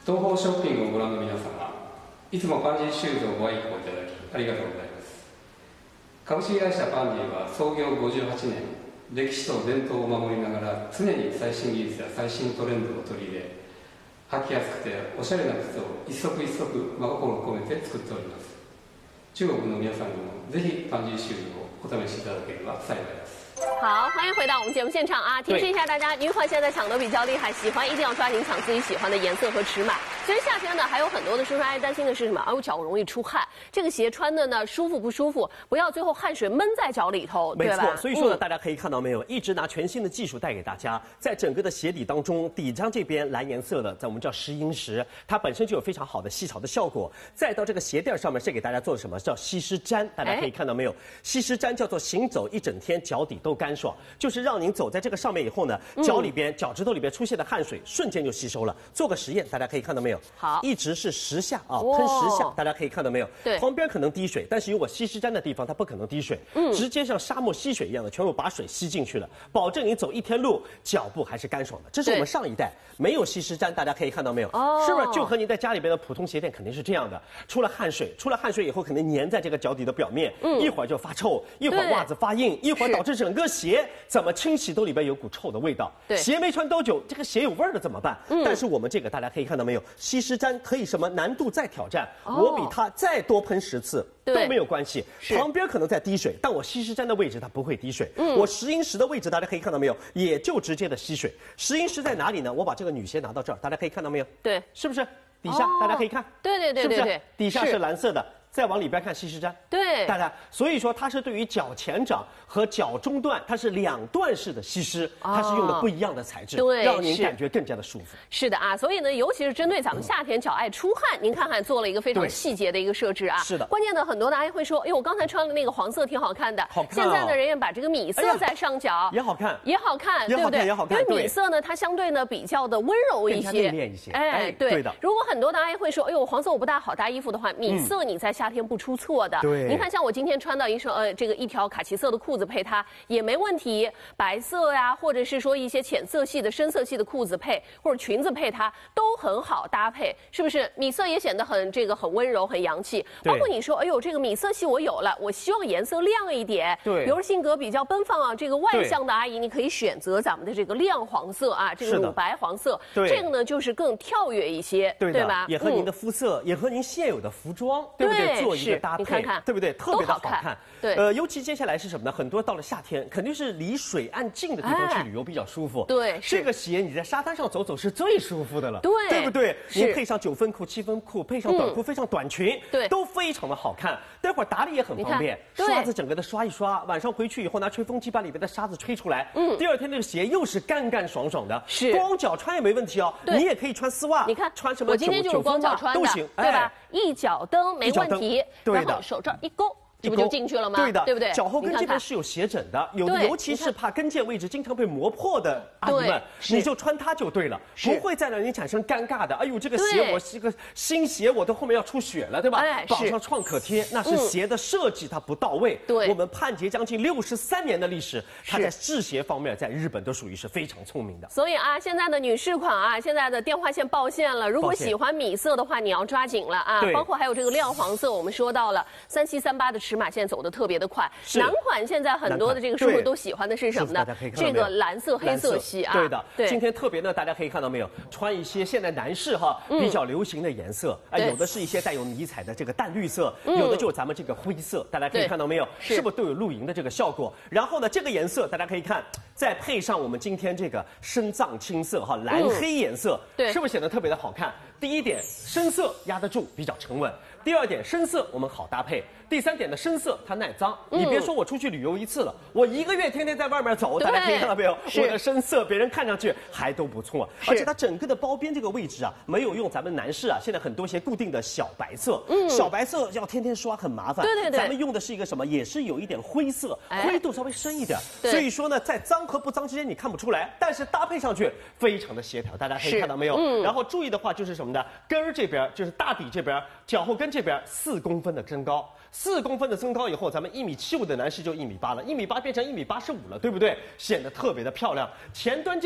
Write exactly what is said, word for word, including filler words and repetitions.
東宝ショッピングをご覧の皆様、いつもパンジーシューズをご愛顧いただきありがとうございます。株式会社パンジーは創業ごじゅうはちねん、歴史と伝統を守りながら常に最新技術や最新トレンドを取り入れ、履きやすくておしゃれな靴を一足一足真心を込めて作っております。中国の皆さんにもぜひパンジーシューズをお試しいただければ幸いです。 好，欢迎回到我们节目现场啊！提示一下大家，女款现在抢得比较厉害，喜欢一定要抓紧抢自己喜欢的颜色和尺码。其实夏天呢，还有很多的叔叔阿姨担心的是什么？啊，我脚容易出汗，这个鞋穿的呢舒服不舒服？不要最后汗水闷在脚里头，对吧？ 没错，所以说呢， 嗯、 大家可以看到没有，一直拿全新的技术带给大家，在整个的鞋底当中，底章这边蓝颜色的，在我们叫石英石，它本身就有非常好的吸潮的效果。再到这个鞋垫上面是给大家做的什么？叫吸湿毡，大家可以看到没有？吸湿毡叫做行走一整天脚底都干爽，就是让您走在这个上面以后呢，脚里边、脚趾头里边出现的汗水瞬间就吸收了。做个实验，大家可以看到没有？ 好， 一直是十下啊，喷十下，大家可以看到没有？ 对， 旁边可能滴水，但是有我吸湿毡的地方它不可能滴水，嗯，直接像沙漠吸水一样的全部把水吸进去了，保证你走一天路脚部还是干爽的。这是我们上一代没有吸湿毡，大家可以看到没有？哦，是不是就和您在家里边的普通鞋垫肯定是这样的？出了汗水，出了汗水以后肯定粘在这个脚底的表面，嗯，一会儿就发臭，一会儿袜子发硬，一会儿导致整个鞋怎么清洗都里边有股臭的味道。 对， 鞋没穿多久，这个鞋有味儿了怎么办？嗯，但是我们这个大家可以看到没有，吸湿毡可以什么难度再挑战，哦、我比它再多喷十次都没有关系。旁边可能在滴水，但我吸湿毡的位置它不会滴水。嗯，我石英石的位置大家可以看到没有，也就直接的吸水。石英石在哪里呢？我把这个女鞋拿到这儿，大家可以看到没有？ 对， 是不是？底下、哦、大家可以看， 对对对对对， 是不是？底下是蓝色的。再往里边看吸湿毡， 对， 大家，所以说它是对于脚前掌和脚中段，它是两段式的吸湿，哦、它是用的不一样的材质， 对， 让您感觉更加的舒服。 是的啊，所以呢，尤其是针对咱们夏天脚爱出汗，嗯、您看看做了一个非常细节的一个设置啊。 是的， 关键呢，很多的阿姨会说，哎呦，我刚才穿的那个黄色挺好看的， 好看、哦。 现在的人也把这个米色在上脚， 哎、也好看， 也好看， 对不对？ 也好看， 因为米色呢，它相对呢比较的温柔一些， 内敛一些。 哎， 哎对， 对的。 如果很多的阿姨会说，哎呦，黄色我不大好搭衣服的话，米色你在夏天不出错。的， 对， 您看，像我今天穿到一双呃这个一条卡其色的裤子配它也没问题，白色呀，或者是说一些浅色系的、深色系的裤子配或者裙子配它都很好搭配，是不是？米色也显得很这个很温柔、很洋气。包括你说，哎呦，这个米色系我有了，我希望颜色亮一点。 对， 比如性格比较奔放啊，这个外向的阿姨，你可以选择咱们的这个亮黄色啊，这个乳白黄色， 对， 这个呢就是更跳跃一些， 对对吧？ 也和您的肤色，嗯、也和您现有的服装，对不对？做一个搭配， 你看看， 对不对？特别的好看。 看对， 呃，尤其接下来是什么呢？很多到了夏天，肯定是离水岸近的地方去旅游比较舒服。 哎、对， 这个鞋你在沙滩上走走是最舒服的了。 对， 对不对？您配上九分裤、七分裤，配上短裤， 嗯、 配上短裙， 对， 都非常的好看。待会儿打理也很方便，刷子整个的刷一刷，晚上回去以后拿吹风机把里边的沙子吹出来。嗯，第二天这个鞋又是干干爽爽的， 是光脚穿也没问题哦。你也可以穿丝袜， 你看穿什么？ 我今天就是光脚穿的， 都行， 对吧？一脚蹬没问题， 对的， 手这儿一勾。这不就进去了吗？ 对的， 对不对？ 脚后跟这边是有鞋枕的，有的尤其是怕跟腱位置经常被磨破的阿姨们，你就穿它就对了，不会再让你产生尴尬的。哎呦，这个鞋我是个新鞋，我的后面要出血了，对吧？ 哎， 绑上创可贴，那是鞋的设计它不到位。 对， 我们盼捷将近六十三年的历史，它在制鞋方面在日本都属于是非常聪明的。 所以啊，现在的女士款啊，现在的电话线报线了。如果喜欢米色的话，你要抓紧了啊！包括还有这个亮黄色，我们说到了三七三八的尺码，现在走的特别的快。男款现在很多的这个叔叔都喜欢的是什么呢？这个蓝色黑色系啊。 对的，对。今天特别呢，大家可以看到没有，穿一些现在男士哈比较流行的颜色，哎，有的是一些带有迷彩的这个淡绿色，有的就是咱们这个灰色，大家可以看到没有？是不是都有露营的这个效果？然后呢，这个颜色大家可以看，再配上我们今天这个深藏青色哈蓝黑颜色，对，是不是显得特别的好看？第一点，深色压得住，比较沉稳。第二点，深色我们好搭配。第三点的深色它耐脏，你别说我出去旅游一次了，我一个月天天在外面走，大家可以看到没有？我的深色别人看上去还都不错，而且它整个的包边这个位置啊，没有用咱们男士啊，现在很多鞋固定的小白色，嗯，小白色要天天刷很麻烦， 对对对， 咱们用的是一个什么？也是有一点灰色，灰度稍微深一点，所以说呢，在脏和不脏之间你看不出来，但是搭配上去非常的协调，大家可以看到没有？嗯，然后注意的话就是什么呢？跟儿这边就是大底这边，脚后跟这边四公分的增高。四公分的增高以后，咱们一米七五的男士就一米八了，一米八变成一米八十五了，对不对？显得特别的漂亮。前端这